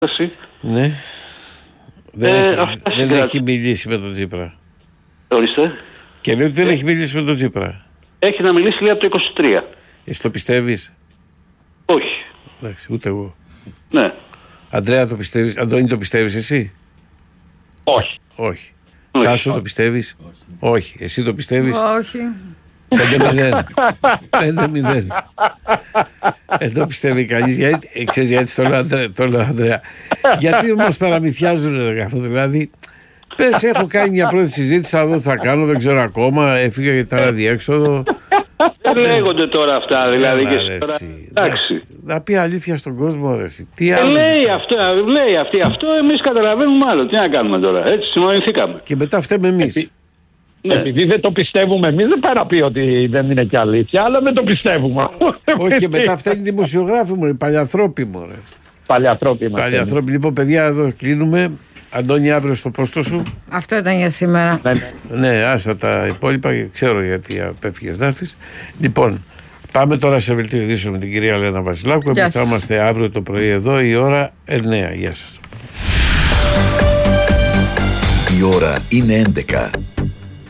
Ναι. Δεν έχει μιλήσει με τον Τσίπρα. Ορίστε. Και λέει ότι δεν έχει μιλήσει με τον Τσίπρα. Έχει να μιλήσει, λέει, από το 23. Εσύ το πιστεύεις? Όχι. Εντάξει, ούτε εγώ. Ναι. Αντρέα, το πιστεύεις? Αντώνη, το πιστεύεις εσύ? Όχι. Όχι. Τάσο, το πιστεύεις? Όχι. Εσύ το πιστεύεις? Όχι. 5-0. 5-0. Εδώ πιστεύει κανείς. Ξέρεις γιατί το λέω, Ανδρέα? Γιατί μας παραμυθιάζουν αυτό, δηλαδή. Πες, έχω κάνει μια πρώτη συζήτηση, θα δω τι θα κάνω, δεν ξέρω ακόμα, έφυγα για τα διέξοδο. Δεν λέγονται τώρα αυτά, δηλαδή. Εντάξει. Να πει αλήθεια στον κόσμο, ρε. Λέει αυτό, εμείς καταλαβαίνουμε άλλο. Τι να κάνουμε τώρα, έτσι συμφωνηθήκαμε. Και μετά φταίμε εμείς. Ναι. Επειδή δεν το πιστεύουμε εμείς, δεν πάει να πει ότι δεν είναι και αλήθεια, αλλά δεν το πιστεύουμε. Όχι, και μετά φταίνει οι δημοσιογράφοι μου, οι παλιαθρόποι μου. Παλιαθρόποι. Λοιπόν, παιδιά, εδώ κλείνουμε. Αντώνη, αύριο στο πόστο σου. Αυτό ήταν για σήμερα. Ναι, άστα τα υπόλοιπα, ξέρω γιατί απέφυγες να έρθεις. Λοιπόν, πάμε τώρα σε βελτίο ειδήσεων με την κυρία Λένα Βασιλάκου. Εμείς θα είμαστε αύριο το πρωί εδώ, η ώρα 9. Γεια σας. Η ώρα είναι 11.